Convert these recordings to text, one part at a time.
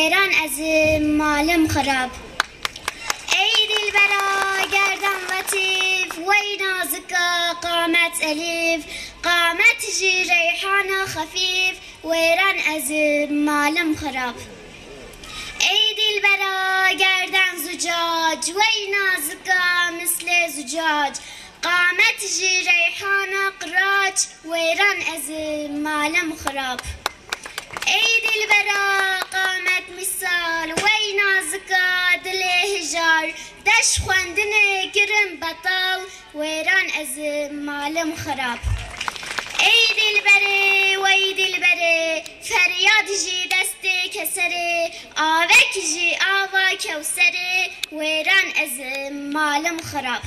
Eren ezim malım harap. Ey dilbera gerdan latif, vey nazıka qamet elif, qamet ji reyhana hafif, veyran ezim malım harap. Ey dilbera gerdan zucac, vey nazıka misle zucac, qamet ji reyhana qıraç, veyran ezim malım harap. ey dilbera qamet misal vey nazika dile hijar deş xwendine girin betal wêran ez malım xerab ey dilberê wey dilberê feryad jî destê keserê avek jî ava kewserê wêran ez malım xerab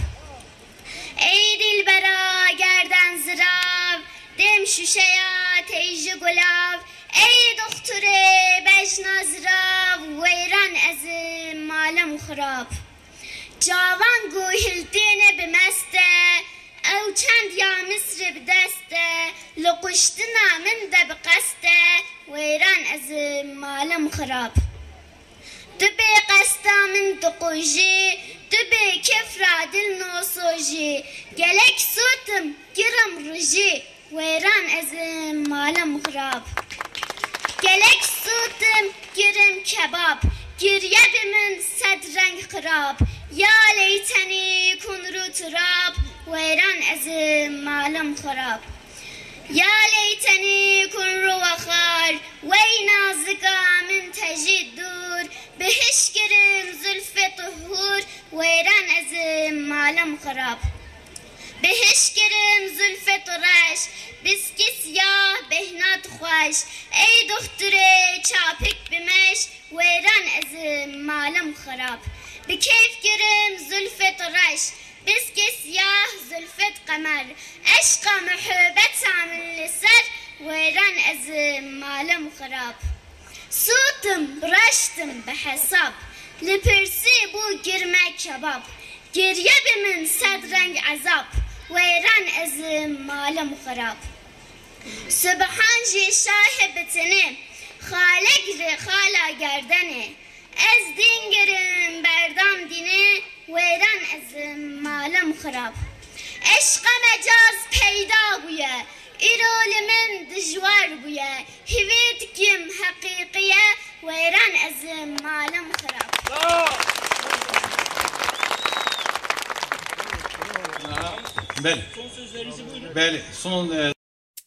ey dilbera gerden zirav dem şuşeya teyji gulav ey doktorê bejna zirav wêran ez malım xerab cavan guhildîne bimeste ew çend ya misr bi deste li quştina min de bi qeste wêran ez malım xerab tu bê qesta min diqujî tu bê kefra dil nosojî gelek sotim girim rujî wêran ez malım xerab gelek sotim girim kebab giriye bimin sedreng xerab ya leyteni kunru turab wêran ez malım xerab ya leyteni kunru vexar wey nazika min tejî dur bihiş girim zülfe tuhur wêran ez malım xerab bihiş girim zülfe tureş biski siyah behnat xweş ey doktorê çapik bimeş wêran ez malım xerab bi keyf girim zülfe tureş biski siyah zülfet qemer eşqa muhbbeta min li ser wêran ez malım xerab sotim reştim bi hesab li pirsî bû girme kebab giriye bimin sedreng ezab wêran ez malım xerab Sübhan jî şahê bitine xalek ji xala gerdenê ez din girim berdam dîne wêran ez malım xerab eşqa mecaz peyda bûye îro li min dijwar bûye hîvê dikim heqîqiye wêran ez malım xerab Beli. Beli. Son